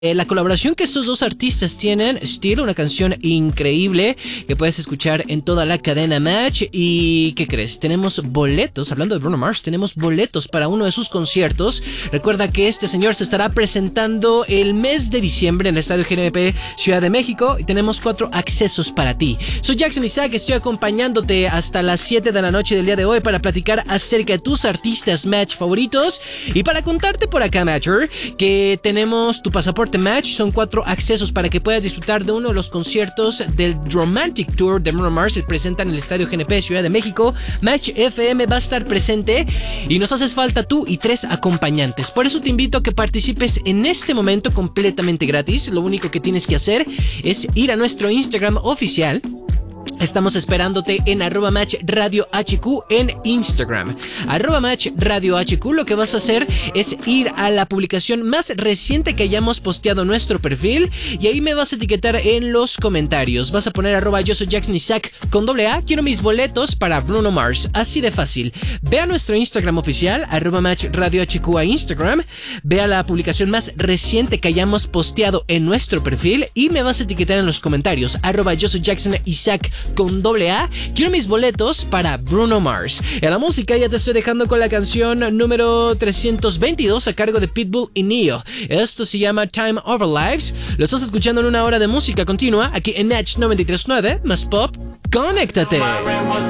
La colaboración que estos dos artistas tienen, Still, una canción increíble que puedes escuchar en toda la cadena Match. ¿Y qué crees? Tenemos boletos, hablando de Bruno Mars, tenemos boletos para uno de sus conciertos. Recuerda que este señor se estará presentando el mes de diciembre en el Estadio GNP Ciudad de México y tenemos 4 accesos para ti. Soy Jackson Isaac, estoy acompañándote hasta las 7 de la noche del día de hoy para platicar acerca de tus artistas Match favoritos y para contarte por acá, Matcher, que tenemos tu pasaporte Match. Son 4 accesos para que puedas disfrutar de uno de los conciertos del Romantic Tour de Bruno Mars. Se presenta en el Estadio GNP Ciudad de México. Match FM va a estar presente y nos haces falta tú y 3 acompañantes. Por eso te invito a que participes en este momento completamente gratis. Lo único que tienes que hacer es ir a nuestro Instagram oficial. Estamos esperándote en @matchradiohq en Instagram. @matchradiohq. Lo que vas a hacer es ir a la publicación más reciente que hayamos posteado en nuestro perfil y ahí me vas a etiquetar en los comentarios. Vas a poner yo soy Jackson Isaac con @, quiero mis boletos para Bruno Mars. Así de fácil. Ve a nuestro Instagram oficial, @matchradiohq a Instagram. Ve a la publicación más reciente que hayamos posteado en nuestro perfil y me vas a etiquetar en los comentarios. yo soy Jackson Isaac con @. Quiero mis boletos para Bruno Mars. En la música ya te estoy dejando con la canción número 322 a cargo de Pitbull y Neo. Esto se llama Time Over Lives. Lo estás escuchando en una hora de música continua aquí en Edge 93.9 más pop. ¡Conéctate!